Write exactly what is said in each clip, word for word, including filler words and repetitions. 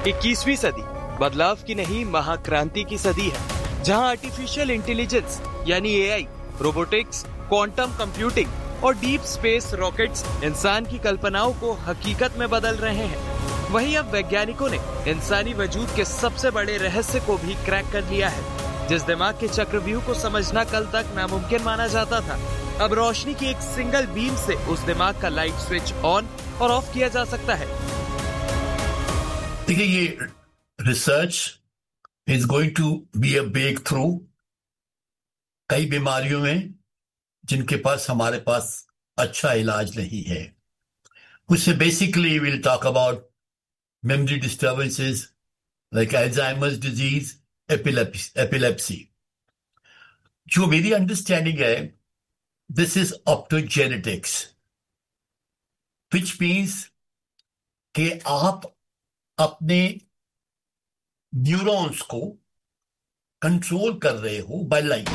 इक्कीसवीं सदी बदलाव की नहीं महाक्रांति की सदी है, जहां आर्टिफिशियल इंटेलिजेंस यानी ए आई, रोबोटिक्स, क्वांटम कंप्यूटिंग और डीप स्पेस रॉकेट्स इंसान की कल्पनाओं को हकीकत में बदल रहे हैं। वहीं अब वैज्ञानिकों ने इंसानी वजूद के सबसे बड़े रहस्य को भी क्रैक कर लिया है। जिस दिमाग के चक्रव्यूह को समझना कल तक नामुमकिन माना जाता था, अब रोशनी की एक सिंगल बीम से उस दिमाग का लाइट स्विच ऑन और ऑफ किया जा सकता है। देखिए, ये research is going to be a break through कई बीमारियों में जिनके पास हमारे पास अच्छा इलाज नहीं है। उससे basically will talk about memory disturbances like Alzheimer's disease, epilepsy. जो मेरी अंडरस्टैंडिंग है, this is optogenetics, which means कि आप अपने न्यूरॉन्स को कंट्रोल कर रहे हो बाय लाइट।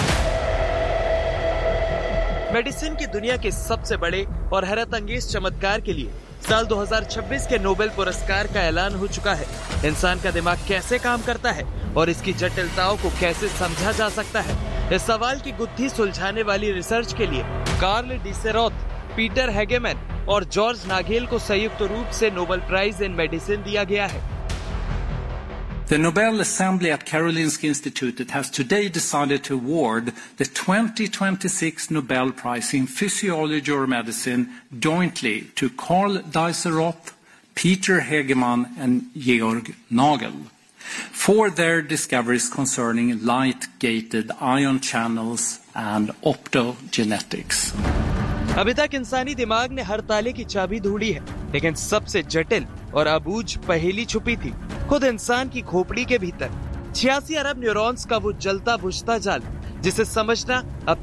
मेडिसिन की दुनिया के सबसे बड़े और हैरत अंगेज चमत्कार के लिए साल दो हज़ार छब्बीस के नोबेल पुरस्कार का ऐलान हो चुका है। इंसान का दिमाग कैसे काम करता है और इसकी जटिलताओं को कैसे समझा जा सकता है, इस सवाल की गुत्थी सुलझाने वाली रिसर्च के लिए कार्ल डिसेरोथ, पीटर हेगेमैन और जॉर्ज नागेल को संयुक्त रूप से नोबेल प्राइज इन मेडिसिन दिया गया है। The Nobel Assembly at Karolinska Institutet has today decided to award the twenty twenty-six Nobel Prize in Physiology or Medicine jointly to Carl Diceroth, Peter Hegemann and Georg Nagel for their discoveries concerning light-gated ion channels and optogenetics. अभी तक इंसानी दिमाग ने हर ताले की चाबी ढूंढी है, लेकिन सबसे जटिल और अबूझ पहेली छुपी थी खुद इंसान की खोपड़ी के भीतर। छियासी अरब न्यूरॉन्स का वो जलता बुझता जाल जिसे समझना अब